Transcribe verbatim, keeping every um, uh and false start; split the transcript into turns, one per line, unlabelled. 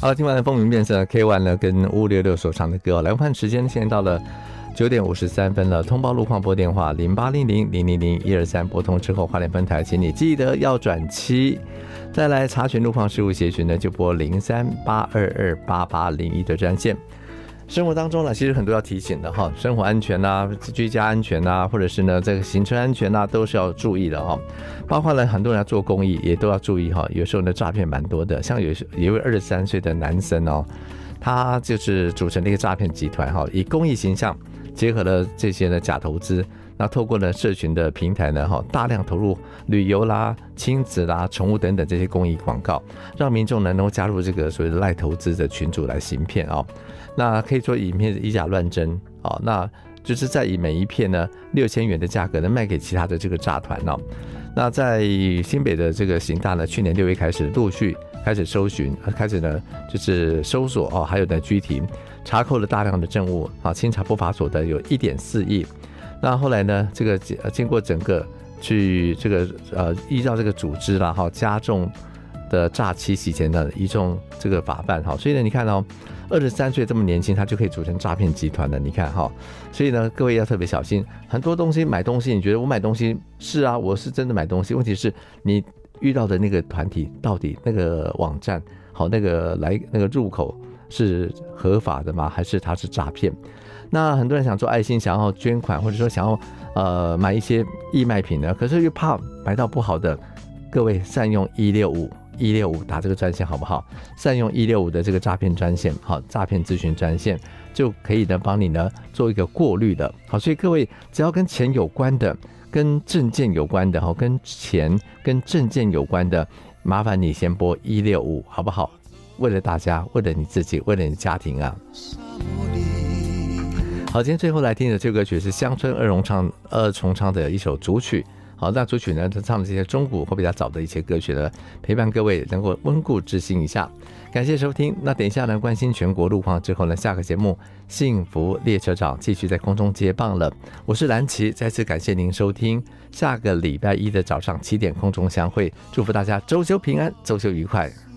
好，今晚的风云变色 K 一 呢跟五五六六所唱的歌、哦、来看时间，现在到了九点五十三分了。通报路况拨电话零八零零零零零一二三，拨通之后花莲分台，请你记得要转七。再来查询路况事务协询呢，就拨零三八二二八八零一的专线。生活当中呢，其实很多要提醒的哈，生活安全啊，居家安全啊，或者是呢这个行车安全啊，都是要注意的哈。包括了很多人要做公益，也都要注意哈。有时候呢诈骗蛮多的，像有有一位二十三岁的男生哦，他就是组成了一个诈骗集团哈，以公益形象结合了这些呢假投资，那透过呢社群的平台呢哈，大量投入旅游啦、亲子啦、宠物等等这些公益广告，让民众呢能够加入这个所谓的赖投资的群组来行骗哦。那可以说影片以假乱真哦，那就是在以每一片呢六千元的价格呢卖给其他的这个诈团哦。那在新北的这个刑大呢，去年六月开始陆续开始搜寻，开始呢就是搜索哦，还有呢拘提，查扣了大量的证物啊，清查不法所得有一点四亿。那后来呢，这个经过整个去这个呃依照这个组织啦哈，加重的诈欺洗钱的一种这个法办哈，所以呢，你看哦，二十三岁这么年轻，他就可以组成诈骗集团了，你看哈，所以呢，各位要特别小心，很多东西买东西，你觉得我买东西是啊，我是真的买东西，问题是你遇到的那个团体到底那个网站好那个来那个入口是合法的吗？还是它是诈骗？那很多人想做爱心，想要捐款，或者说想要呃买一些义卖品呢，可是又怕买到不好的，各位善用一六五一六五打这个专线好不好？善用一六五的这个诈骗专线，好，诈骗咨询专线就可以呢帮你呢做一个过滤的。好，所以各位只要跟钱有关的、跟证件有关的、好，跟钱跟证件有关的，麻烦你先拨一六五好不好？为了大家，为了你自己，为了你家庭啊。好，今天最后来听的这个歌曲是乡村二重唱二重唱的一首主曲。好，那主曲呢，他唱的这些中古或比较早的一些歌曲呢，陪伴各位能够温故知新一下。感谢收听。那等一下呢，关心全国路况之后呢，下个节目幸福列车长继续在空中接棒了。我是蓝琪，再次感谢您收听。下个礼拜一的早上七点空中相会，祝福大家周休平安，周休愉快。